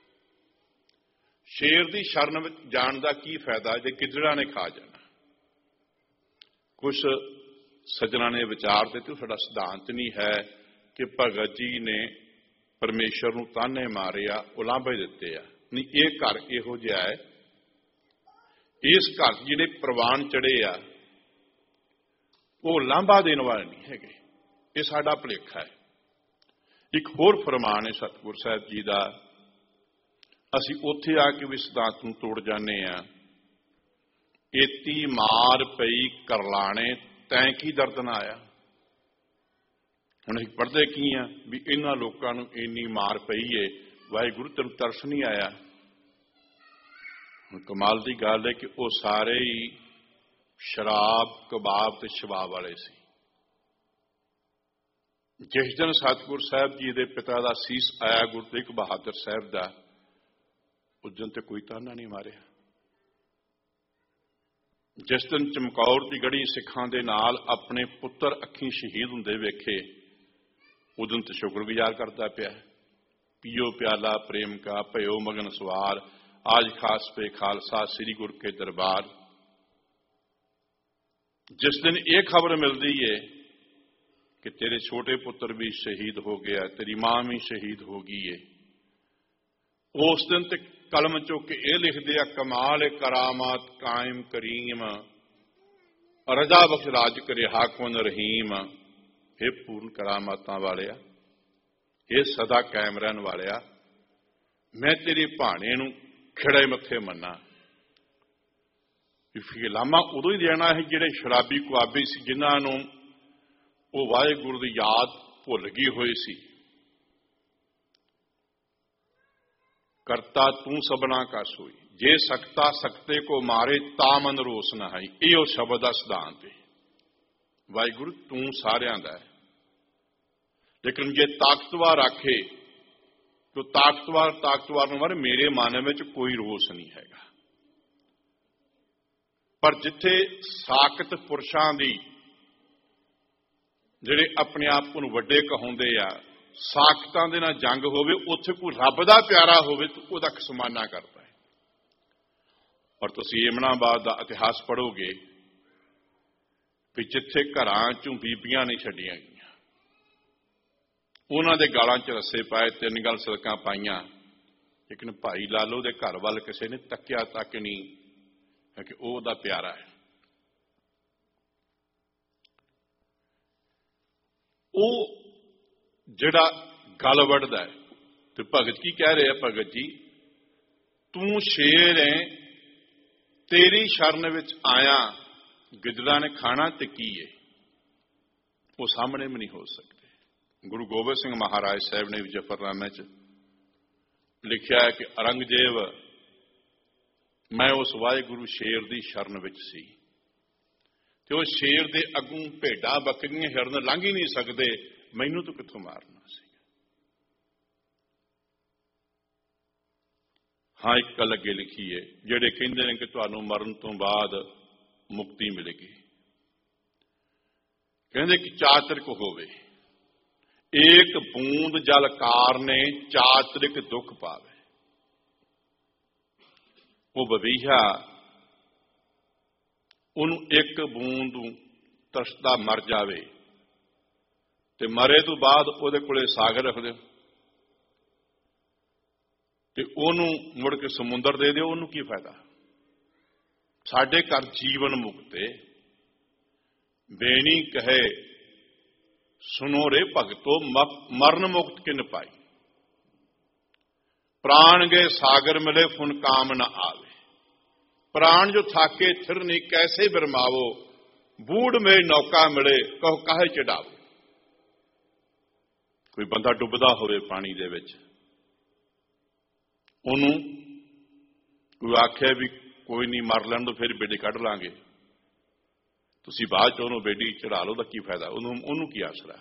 ਸ਼ੇਰ ਦੀ ਸ਼ਰਨ ਵਿੱਚ ਜਾਣ ਦਾ ਕੀ ਫਾਇਦਾ ਜੇ ਗਿੱਦੜਾਂ ਨੇ ਖਾ ਜਾਣਾ। ਕੁਛ ਸੱਜਣਾ ਨੇ ਵਿਚਾਰ ਦਿੱਤੇ, ਸਾਡਾ ਸਿਧਾਂਤ ਨਹੀਂ ਹੈ ਕਿ ਭਗਤ ਜੀ ਨੇ ਪਰਮੇਸ਼ਰ ਨੂੰ ਤਾਨੇ ਮਾਰਿਆ, ਉਲਾਂਭੇ ਦਿੱਤੇ ਆ। ਨਹੀਂ, ਇਹ ਘਰ ਇਹੋ ਜਿਹਾ ਹੈ, ਇਸ ਘਰ ਜਿਹੜੇ ਪ੍ਰਵਾਨ ਚੜੇ ਆ ਉਹ ਲਾਂਭਾ ਦੇਣ ਵਾਲੇ ਨਹੀਂ ਹੈਗੇ। ਇਹ ਸਾਡਾ ਭੁਲੇਖਾ ਹੈ। ਇੱਕ ਹੋਰ ਫਰਮਾਨ ਹੈ ਸਤਿਗੁਰ ਸਾਹਿਬ ਜੀ ਦਾ, ਅਸੀਂ ਉੱਥੇ ਆ ਕੇ ਵੀ ਸਿਧਾਂਤ ਨੂੰ ਤੋੜ ਜਾਂਦੇ ਆ। ਏਤੀ ਮਾਰ ਪਈ ਕਰਲਾਣੇ ਤੈਂ ਕੀ ਦਰਦ ਨਾ ਆਇਆ। ਹੁਣ ਅਸੀਂ ਪੜ੍ਹਦੇ ਕੀ ਆ ਵੀ ਇਹਨਾਂ ਲੋਕਾਂ ਨੂੰ ਇੰਨੀ ਮਾਰ ਪਈ ਏ, ਵਾਹਿਗੁਰੂ ਤੈਨੂੰ ਤਰਸ ਨਹੀਂ ਆਇਆ। ਹੁਣ ਕਮਾਲ ਦੀ ਗੱਲ ਹੈ ਕਿ ਉਹ ਸਾਰੇ ਹੀ ਸ਼ਰਾਬ ਕਬਾਬ ਤੇ ਸ਼ਬਾਬ ਵਾਲੇ ਸੀ। ਜਿਸ ਦਿਨ ਸਤਿਗੁਰ ਸਾਹਿਬ ਜੀ ਦੇ ਪਿਤਾ ਦਾ ਸੀਸ ਆਇਆ ਗੁਰੂ ਤੇਗ ਬਹਾਦਰ ਸਾਹਿਬ ਦਾ, ਉਸ ਦਿਨ ਤੇ ਕੋਈ ਤਾਨਾ ਨਹੀਂ ਮਾਰਿਆ। ਜਿਸ ਦਿਨ ਚਮਕੌਰ ਦੀ ਗੜੀ ਸਿੱਖਾਂ ਦੇ ਨਾਲ ਆਪਣੇ ਪੁੱਤਰ ਅੱਖੀਂ ਸ਼ਹੀਦ ਹੁੰਦੇ ਵੇਖੇ, ਉਦੋਂ ਤੇ ਸ਼ੁਕਰਗੁਜ਼ਾਰ ਕਰਦਾ ਪਿਆ। ਪੀਓ ਪਿਆਲਾ ਪ੍ਰੇਮ ਕਾ ਭਇਓ ਮਗਨ ਸਵਾਰ, ਆਜ ਖਾਸ ਪੇ ਖਾਲਸਾ ਸ੍ਰੀ ਗੁਰ ਕੇ ਦਰਬਾਰ। ਜਿਸ ਦਿਨ ਇਹ ਖਬਰ ਮਿਲਦੀ ਏ ਕਿ ਤੇਰੇ ਛੋਟੇ ਪੁੱਤਰ ਵੀ ਸ਼ਹੀਦ ਹੋ ਗਿਆ, ਤੇਰੀ ਮਾਂ ਵੀ ਸ਼ਹੀਦ ਹੋ ਗਈ ਏ, ਉਸ ਦਿਨ ਤੇ ਕਲਮ ਚੁੱਕ ਕੇ ਇਹ ਲਿਖਦੇ ਆ, ਕਮਾਲ ਕਰਾਮਾਤ ਕਾਇਮ ਕਰੀਮ, ਰਜ਼ਾ ਬਖਸ਼ ਰਾਜ ਕਰੇ ਹਾਕਮਨ ਰਹੀਮ। ਇਹ ਪੂਰਨ ਕਰਾਮਾਤਾਂ ਵਾਲਿਆ, ਇਹ ਸਦਾ ਕਾਇਮ ਰਹਿਣ ਵਾਲਿਆ, ਮੈਂ ਤੇਰੇ ਭਾਣੇ ਨੂੰ ਖਿੜੇ ਮੱਥੇ ਮੰਨਾਂ। ਫਿਲਾਮਾ ਉਦੋਂ ਹੀ ਦੇਣਾ ਹੈ ਜਿਹੜੇ ਸ਼ਰਾਬੀ ਕੁਆਬੀ ਸੀ, ਜਿਨ੍ਹਾਂ ਨੂੰ ਉਹ ਵਾਹਿਗੁਰੂ ਦੀ ਯਾਦ ਭੁੱਲ ਗਈ ਹੋਈ ਸੀ। ਕਰਤਾ ਤੂੰ ਸਭਨਾ ਕਾ ਸੋਈ, ਜੇ ਸਕਤਾ ਸਕਤੇ ਕੋ ਮਾਰੇ ਤਾਂ ਮਨ ਰੋਸ ਨਾ ਹੈ। ਇਹ ਉਹ ਸ਼ਬਦ ਦਾ ਸਿਧਾਂਤ ਹੈ। ਵਾਹਿਗੁਰੂ ਤੂੰ ਸਾਰਿਆਂ ਦਾ ਹੈ, ਲੇਕਿਨ ਜੇ ਤਾਕਤਵਰ ਆਖੇ ਤਾਂ ਤਾਕਤਵਰ ਤਾਕਤਵਰ ਨੂੰ ਮਾਰੇ, ਮੇਰੇ ਮਨ ਵਿੱਚ ਕੋਈ ਰੋਸ ਨਹੀਂ ਹੈਗਾ। ਪਰ ਜਿੱਥੇ ਸਾਕਤ ਪੁਰਸ਼ਾਂ ਦੀ ਜਿਹੜੇ ਆਪਣੇ ਆਪ ਨੂੰ ਵੱਡੇ ਕਹਾਉਂਦੇ ਆ, ਸਾਖਤਾਂ ਦੇ ਨਾਲ ਜੰਗ ਹੋਵੇ, ਉੱਥੇ ਕੋਈ ਰੱਬ ਦਾ ਪਿਆਰਾ ਹੋਵੇ ਤਾਂ ਉਹਦਾ ਖਸਮਾਨਾ ਕਰਦਾ ਹੈ। ਔਰ ਤੁਸੀਂ ਏਮਨਾਬਾਦ ਦਾ ਇਤਿਹਾਸ ਪੜ੍ਹੋਗੇ ਵੀ ਜਿੱਥੇ ਘਰਾਂ ਚੋਂ ਬੀਬੀਆਂ ਨਹੀਂ ਛੱਡੀਆਂ ਗਈਆਂ, ਉਹਨਾਂ ਦੇ ਗਾਲਾਂ 'ਚ ਰੱਸੇ ਪਾਏ, ਤਿੰਨ ਗਲ ਸੜਕਾਂ ਪਾਈਆਂ, ਲੇਕਿਨ ਭਾਈ ਲਾਲੋ ਦੇ ਘਰ ਵੱਲ ਕਿਸੇ ਨੇ ਤੱਕਿਆ ਤੱਕ ਨਹੀਂ ਹੈ ਕਿ ਉਹ ਉਹਦਾ ਪਿਆਰਾ ਹੈ। ਉਹ ਜਿਹੜਾ ਗਲ ਵੱਢਦਾ ਹੈ ਤੇ ਭਗਤ ਕੀ ਕਹਿ ਰਹੇ ਆ? ਭਗਤ ਜੀ, ਤੂੰ ਸ਼ੇਰ ਹੈ, ਤੇਰੀ ਸ਼ਰਨ ਵਿੱਚ ਆਇਆ, ਗਿੱਦੜਾਂ ਨੇ ਖਾਣਾ ਤੇ ਕੀ ਹੈ? ਉਹ ਸਾਹਮਣੇ ਵੀ ਨਹੀਂ ਹੋ ਸਕਦੇ। ਗੁਰੂ ਗੋਬਿੰਦ ਸਿੰਘ ਮਹਾਰਾਜ ਸਾਹਿਬ ਨੇ ਵੀ ਜ਼ਫਰਨਾਮੇ 'ਚ ਲਿਖਿਆ ਹੈ ਕਿ ਔਰੰਗਜ਼ੇਬ, ਮੈਂ ਉਸ ਵਾਹਿਗੁਰੂ ਸ਼ੇਰ ਦੀ ਸ਼ਰਨ ਵਿੱਚ ਸੀ ਤੇ ਉਹ ਸ਼ੇਰ ਦੇ ਅੱਗੋਂ ਭੇਡਾਂ ਬੱਕਰੀਆਂ ਹਿਰਨ ਲੰਘ ਹੀ ਨਹੀਂ ਸਕਦੇ, ਮੈਨੂੰ ਤੂੰ ਕਿੱਥੋਂ ਮਾਰਨਾ ਸੀ। ਹਾਂ, ਇੱਕ ਗੱਲ ਅੱਗੇ ਲਿਖੀ ਹੈ, ਜਿਹੜੇ ਕਹਿੰਦੇ ਨੇ ਕਿ ਤੁਹਾਨੂੰ ਮਰਨ ਤੋਂ ਬਾਅਦ ਮੁਕਤੀ ਮਿਲੇਗੀ, ਕਹਿੰਦੇ ਕਿ ਚਾਤਰਿਕ ਹੋਵੇ, ਏਕ ਬੂੰਦ ਜਲ ਕਾਰਨੇ ਚਾਤਰਿਕ ਦੁੱਖ ਪਾਵੇ। ਉਹ ਬਵੀਹਾ, ਉਹਨੂੰ ਇੱਕ ਬੂੰਦ ਤਰਸਦਾ ਮਰ ਜਾਵੇ ਤੇ ਮਰੇ ਤੋਂ ਬਾਅਦ ਉਹਦੇ ਕੋਲੇ ਸਾਗਰ ਰੱਖ ਦਿਓ ਤੇ ਉਹਨੂੰ ਮੁੜ ਕੇ ਸਮੁੰਦਰ ਦੇ ਦਿਓ, ਉਹਨੂੰ ਕੀ ਫਾਇਦਾ? ਸਾਡੇ ਘਰ ਜੀਵਨ ਮੁਕਤੇ ਬੇਣੀ ਕਹੇ ਸੁਨੋ ਰੇ ਭਗਤੋ, ਮਰਨ ਮੁਕਤ ਕਿਨ ਪਾਈ, ਪ੍ਰਾਣ ਗਏ ਸਾਗਰ ਮਿਲੇ ਫੁਨ ਕਾਮ न आवे, प्राण जो थाके थिर नहीं कैसे बिरमावो, बूढ़ में नौका मिले कहो काहे चढ़ावो। कोई बंदा डुबदा होवे पानी दे विच, ओनू कोई आखे भी कोई नहीं मर लैण दो फिर बेड़ी कढ़ लांगे, तुसी बाद च ओनू बेड़ी चढ़ा लो, दा की फायदा? ओनू ओनू की आसरा?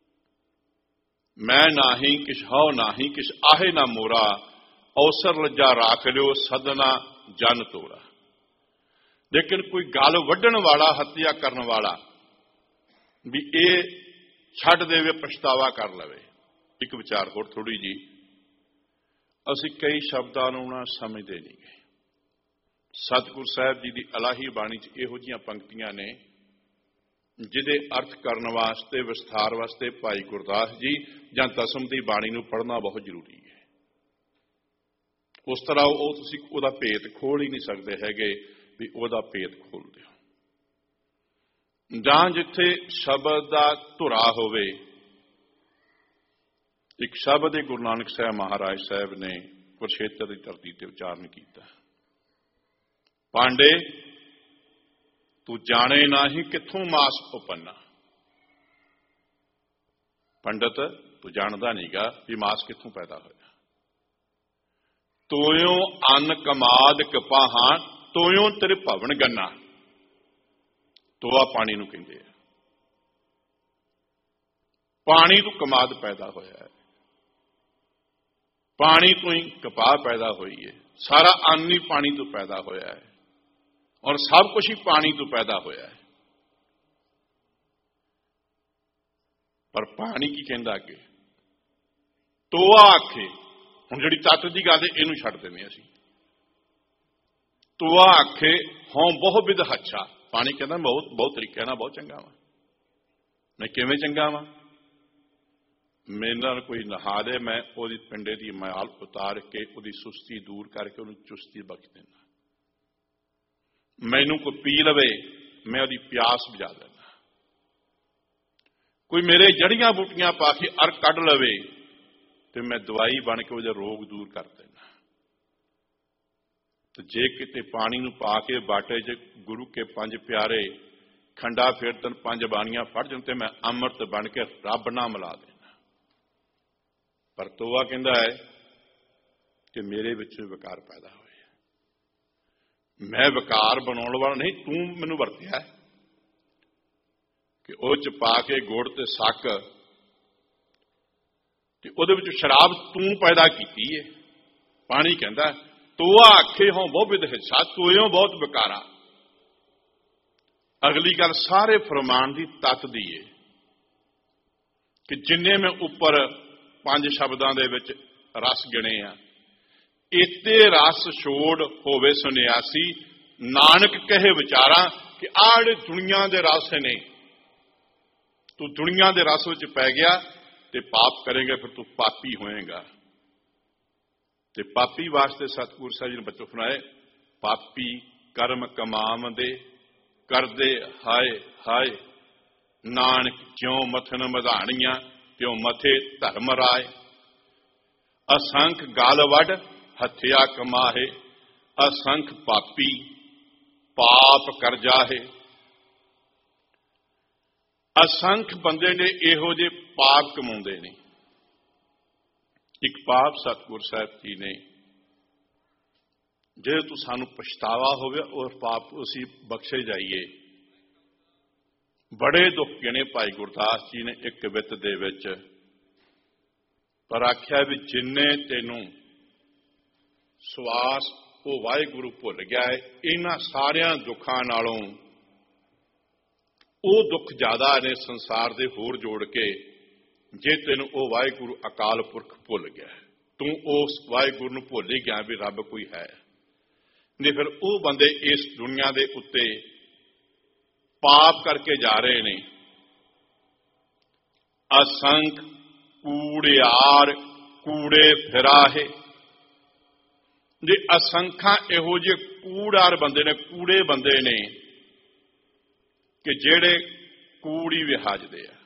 मैं नाही किश हो नाही किश आहे ना मोरा, अवसर लज्जा राख लियो सदना जन तोरा। लेकिन कोई गल वड्ढण वाला, हत्या करन वाला भी ये छड्ड देवे, पछतावा कर लवे। एक विचार होर थोड़ी जी, असीं कई शब्दां नूं ना समझदे नहीं गए। सतगुरु साहिब जी की अलाही बाणी च इहो जिहियां पंक्तियां ने जिहदे अर्थ करन वास्ते, विस्तार वास्ते भाई गुरदास जी जां दसम की बाणी नूं पढ़ना बहुत जरूरी है। उस तरह वो तुसीं उहदा भेत खोल ही नहीं सकते हैगे भी उहदा भेत खोल दिओ। जां जिथे शब्द दा धुरा होवे, एक शब्द है गुरु नानक साहब महाराज साहब ने कुरुक्षेत्र की धरती ते उचारण किया, पांडे तू जाने नाही किथों मास उपन्ना। पंडित तू जानदा नहींगा भी मास किथों पैदा होया। तोयों अन्न कमाद कपाहां, तोयों तेरे भवन गन्ना। तोआ पानी नूं कहंदे आ, पानी तो कमाद पैदा होया है, पानी तो ही कपाह पैदा हुई है, सारा अन्न ही पानी तो पैदा होया है और सब कुछ ही पानी तो पैदा होया है। पर पानी की कहंदा कि तोआ आखे, हुण जिहड़ी तत्त दी गल इहनूं छड्ड दिंदे असीं। तोआ आखे हों बहु विध हच्छा, पानी कहता बहुत बहुत तरीके ना बहुत चंगा वा। मैं किवें चंगा वा? मेरे नाल कोई नहा दे, मैं ओदी पिंडे दी मैल उतार के ओदी सुस्ती दूर करके उन्हें चुस्ती बख्श देना। मैनू कोई पी लवे, मैं ओदी प्यास बुझा देना। कोई मेरे जड़ियां बूटियां पा के अर कढ़ लवे तो मैं दवाई बन के ओदे रोग दूर कर देना। तो जे किते पानी नूं पा के बाटे च गुरु के पंज प्यारे खंडा फिरतन पंज बाणियां फड़ जाण ते मैं अमृत बन के रब नाल मिला देना। पर तोआ कहंदा है कि मेरे विच विकार पैदा होए, मैं विकार बनाउण वाला नहीं, तू मैनूं वरतिया कि ओह च पा के गुड़ ते सक ते उहदे विच शराब तू पैदा कीती है। पानी कहंदा तोआ आखे हों बहु विध हिस्सा, तोयों बहुत विकारा। अगली गल सारे फरमान की तत दी है कि जिन्ने मैं उपर पंज शब्दां दे विच रस गिणे आ, इते रस छोड़ होवे सुनियासी, नानक कहे विचारा कि आड़े दुनिया दे रस ने, तू दुनिया दे रस विच पै गया ते पाप करेंगे, फिर तू पापी होएगा। ते पापी वास्ते सतगुरु साहिब जी ने बच्चों सुनाए, पापी कर्म कमाम दे करदे हाय हाय, नानक क्यों मथन मधाणियां त्यों मथे धर्म राय। असंख गाल वड हथिया कमाहे, असंख पापी पाप कर जाहे। असंख बंदे ने इहो जे पाप कमाउंदे ने। एक पाप सतगुरु साहिब जी ने जे तू सानू पछतावा होवे और पाप उसी बख्शे जाइए। बड़े दुख गिने भाई गुरदास जी ने एक कवित दे विच, पर आख्या भी जिन्ने तेनू सवास वो वाहिगुरु भुल गया है, इन्हां सारियां दुखां नालों वो दुख ज्यादा ने संसार दे होर जोड़ के, जे तेनू वो वाहिगुरु अकाल पुरख भुल गया है, तू उस वाहिगुरु नूं भुल ही गया भी रब कोई है नहीं। फिर वो बंदे इस दुनिया दे उत्ते पाप करके जा रहे ने। असंख कूड़ियार कूड़े फिराहे, जे असंख्या इहो जे कूड़ार बंदे ने, कूड़े बंदे ने कि जेड़े कूड़ी विहाजदे आ,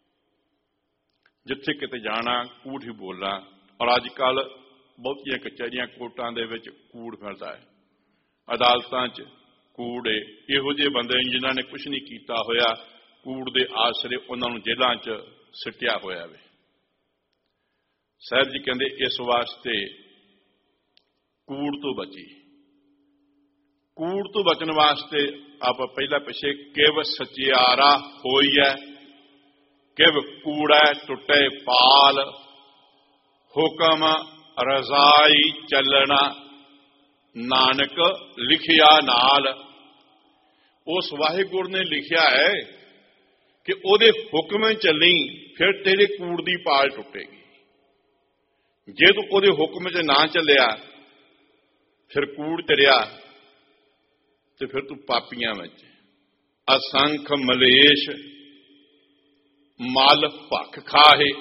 जिथे किते जाना कूड़ ही बोलना। और अजकल बहुतियां कचहरियां कोर्टां दे विच कूड़ फिरदा है, अदालतां च कूड़े इहो जे बंदे जिन्हां ने कुछ नहीं कीता होया, कूड़ दे आसरे उन्हां नूं जेलां च सिटिया होया वे। साहिब जी कहंदे इस वास्ते कूड़ तो बची। कूड़ तो बचन वास्ते आप पहला पिछे किव सचियारा होई है, किव कूड़ा टुटे पाल, हुक्म रजाई चलना नानक लिखिया नाल। उस वाहिगुरु ने लिखिया है कि ओदे हुक्म चली, फिर तेरे कूड़ दी पाल टुटेगी। जे तू ओदे हुक्म च ना चलिया, फिर कूड़ चढ़िया, तो फिर तू पापियां में। असंख मलेश मल भख खाहे।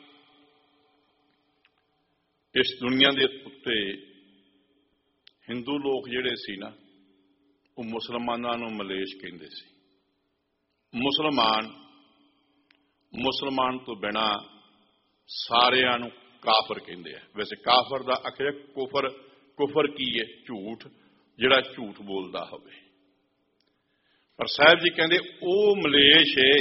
इस दुनिया के उत्ते हिंदू लोग जिहड़े सी ना, वो मुसलमानां नूं मलेश कहंदे सी। मुसलमान मुसलमान तो बिना सारियां नूं काफर कहंदे आ। वैसे काफर दा अखिर कुफर, कुफर की है? झूठ, जिहड़ा झूठ बोलदा होवे। पर साहिब जी कहंदे ओ मलेश है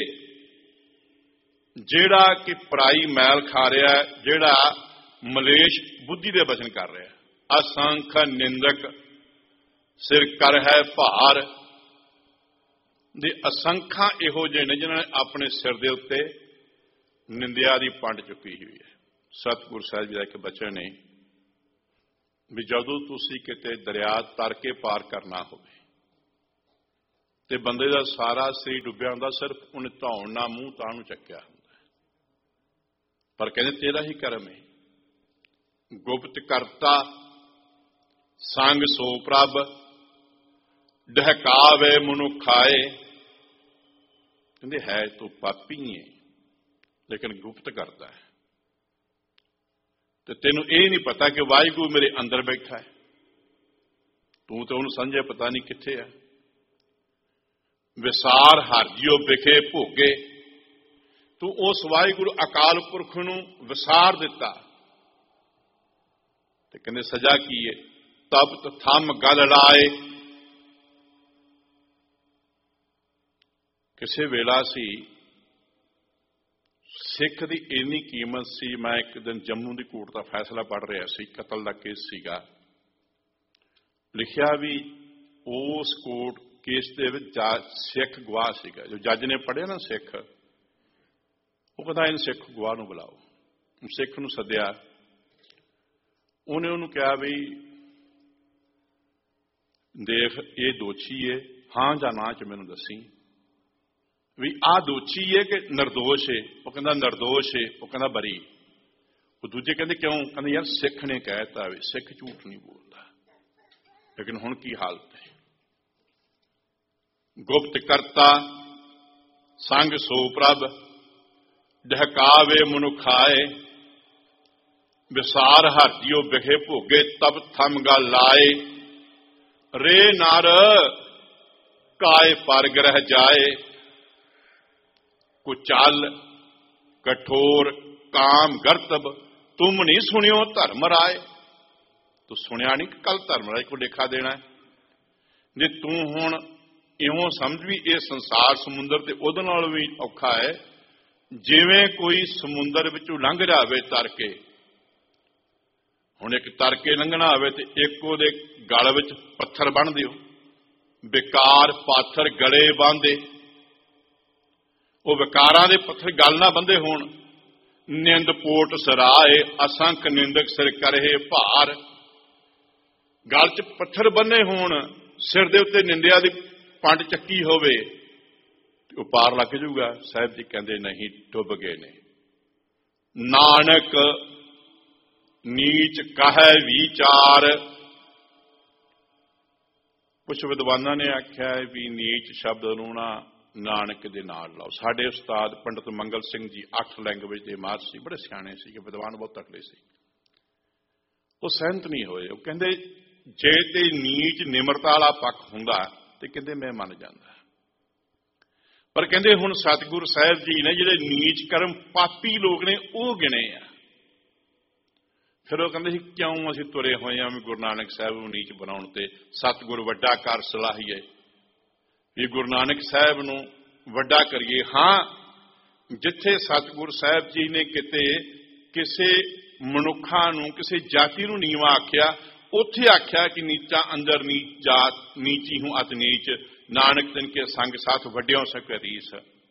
जिहड़ा कि पराई मैल खा रहा है, जिहड़ा मलेश बुद्धि दे वचन कर रहा है। असंख निंदक सिर कर है भार, दे असंख्या इहो जिहे ने जिन्हां ने अपने सिर दे उत्ते निंदिया दी पंड चुकी हुई है। सतगुरु साहिब जी दा एक बचन है भी जदों तुसीं किते दरिया तर के पार करना होवे ते बंदे दा सारा सरीर डुब्बिया हुंदा, सिर्फ उन्हें धौण ना मूँह तां नूं चक्किया हुंदा, पर कहंदे तेरा ही करम है। गुप्त करता संग सो प्रभ, डहकावे मनुखाए। कहंदे है तो पापी है लेकिन गुप्त करता है, तो तेनू ये नहीं पता कि वाहिगुरू मेरे अंदर बैठा है, तू तो उन्हें समझे पता नहीं किथे है। विसार हरजियो बिखे भोगे, तू उस वाहिगुरू अकाल पुरख नूं विसार दिता, ते कहंदे सजा की है? तब थम गल लाए। किसी वेला सी सिख की इन्नी कीमत सी। मैं एक दिन जम्मू की कोर्ट का फैसला पढ़ रहा सी, कतल का केस सीगा। लिखिया भी उस कोर्ट केस दे विच सिख गवाह सीगा। जो जज ने पढ़िया ना सिख, वो कहता इन सिख गवाह नूं बुलाओ। सिख नूं सद्दिया, उन्हें उन्होंने कहा भी देख ये दोषी है, हाँ या ना च मैनूं दसी भी आ दोषी है कि निर्दोष है। वो कहता निर्दोष है, वो कहता बरी। वो दूजे कहते क्यों? कहते यार सिख ने कहता वे, सिख झूठ नहीं बोलता। लेकिन हुण की हालत है? गुप्त करता संग सो प्रभ, डहकावे मनुखाए, विसार हरदियो बिखे भोगे, तब थम गल लाए। रे नर काय पर ग्रह जाए, कुचल कठोर काम गर्तब, तुम नहीं सुनियो धर्म राय। तू सुनिया नहीं कल धर्म राय को लेखा देना है? जे तू हुण इवों समझ भी ये संसार समुंदर ते उहदे नाल भी औखा है जिवें कोई समुंदर विचों लंघ जावे तर के। हुण एक तर के लंघना होवे ते एक उहदे गल विच पत्थर बन दिओ, बेकार पाथर गले बांधे। वो विकारां दे पत्थर गल ना बंधे होण। निंद पोट सराए, असंख निंदक सिर करे भार। गल च पत्थर बन्ने होण, सिर दे उत्ते निंदिया दी पंड चक्की होवे, वो पार लग जूगा। साहिब जी कहते नहीं, डुब गए ने। नानक नीच कहे विचार। कुछ विद्वानां ने आख्या है भी नीच शब्द नूं ना नानक दे नाल लाओ। साडे उस्ताद पंडित मंगल सिंह जी अठ लैंगुएज के माहिर सी, बड़े सियाणे सी, विद्वान बहुत तकड़े सी। वो सहमत नहीं होए। वो कहंदे जे ते नीच निमरता वाला पक्ष हुंदा ते कहंदे मैं मन जांदा, पर कहंदे हुण सतगुरु साहिब जी ने जिहड़े नीच कर्म पापी लोग ने वो गिणे आ। फिर वो कहंदे क्यों असीं तुरे होए आ गुरु नानक साहिब नूं नीच बनाउण ते सतगुरु वड्डा कर सलाहीए भी गुरु नानक साहिब नूं वड्डा करिए। हाँ, जिथे सतगुरु साहिब जी ने किते किसे मनुखा नूं किसे जाति नूं नीवा आख्या, उत्थे आख्या कि नीचा अंदर नीच जात, नीची हूं अत नीच, नानक तिन के संग साथ वड्डियों सके रीस।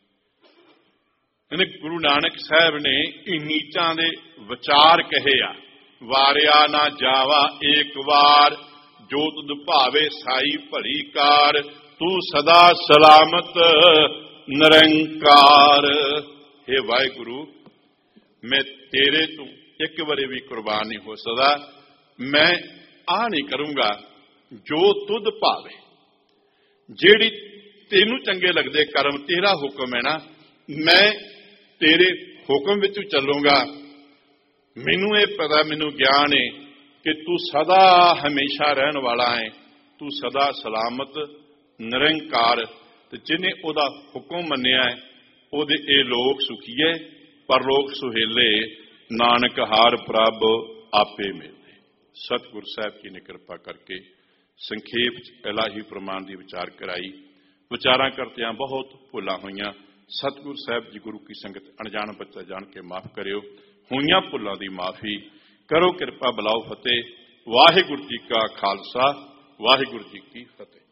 गुरु नानक साहिब ने इन नीचां दे विचार कहे आ। वारिया ना जावा एक वार, जो तुद भावे साई भली कार, तू सदा सलामत निरंकार। हे वाहिगुरु, मैं तेरे तू एक बारी भी कुर्बान नहीं हो सकदा। मैं आ नहीं करूंगा जो तुद भावे, जेड़ी तेनू चंगे लगदे कर्म, तेरा हुक्म है ना, मैं तेरे हुक्म विच चलूंगा। मैनू ये पता, मैनू ज्ञान है कि तू सदा हमेशा रहन वाला है, तू सदा सलामत निरंकार। ते जिन्हें ओदा हुक्म मन्निया है ओदे ए लोक सुखी है, परलोक सुहेले, नानक हार प्रभ आपे मिले। सतगुरु साहब जी ने कृपा करके संखेप इलाही प्रमाण की विचार कराई। विचारा करते बहुत भुलां होईयां। सतगुरु साहब जी गुरु की संगत अनजान बच्चा जान के माफ करियो। होईयां भुलां दी माफी करो, कृपा बुलाओ फतेह। वाहिगुरु जी का खालसा, वाहिगुरु जी की फतेह।